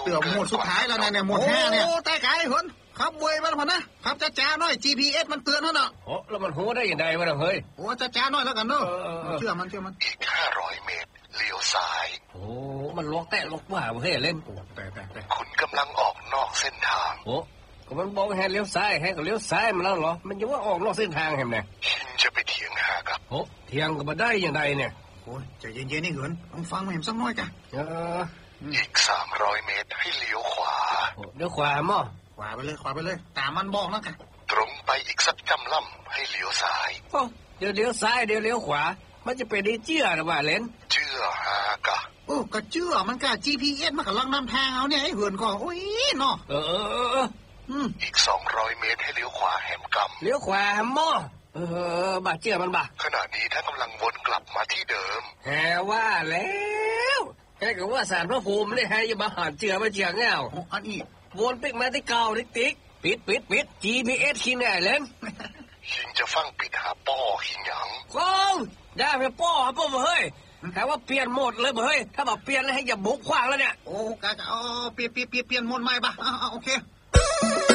เตือหมดสุดท้ายแล้วเนี่ยหมด5เนี่ยโอ้แต่ไกลหนขับเว้ยมันพอนะครับจ้าๆหน่อย GPS มันเตือนเนาะโอ้แล้วมันโหได้ยังไงวะเฮ้ยโอ้จ้าๆหน่อยแล้วกันเนาะเชื่อมันอีก500เมตรเลี้ยวซ้ายโอ้มันล็อกแตะล็อกว่าเฮ้ยเล่นแต่คุณกำลังออกนอกเส้นทางโอ้ก็มันบอกให้เลี้ยวซ้ายให้ก็เลี้ยวซ้ายมันแล้วเหรอมันยังว่าออกนอกเส้นทางเห็นไหมคิงจะไปเถียงหากับโอ้เถียงก็มาได้ยังไงเนี่ยโอ้ยใจเย็นๆนี่เหินต้องฟังแม่มสักน้อยจ้ะอีก300เมตรให้เลี้ยวขวาเลี้ยวขวามั้งขวาไปเลยตามมันบอกแล้วกันตรงไปอีกสักจำล่ำให้เลี้ยวซ้ายโอ้เดี๋ยวเลี้ยวซ้ายเดี๋ยวเลี้ยวขวามันจะเป็นได้เจื้อหรือว่าเล่นเจื้อหากะโอ้ก็เจื้อมันก็ GPS มันกำลังนำทางเอาเนี่ยไอ้เหินก็โอ้ยเนาะอีก200เมตรให้เลี้ยวขวาแหมกำเลี้ยวขวามั้งบาเจื้อมันบ่ขณะนี้ท่านกำลังวนกลับมาที่เดิมแหว่าแล้วแค่กับว่าสารพระภูมิเลยให้อย่ามาหาเจื้อมาเจื้อเงาอันนี้วนไปมาที่เก่าติ๊กปิด GPS คิงได้เล่นคิงจะฟังปิดหาป้อคิงหยังโอ้ได้ไปป้อเฮ้ยแต่ว่าเปลี่ยนโหมดเลยเฮ้ยถ้าบอกเปลี่ยนแล้วให้อย่าบุกขวางแล้วเนี่ยโอ้กะเปลี่ยนโหมดใหม่ป่ะโอเค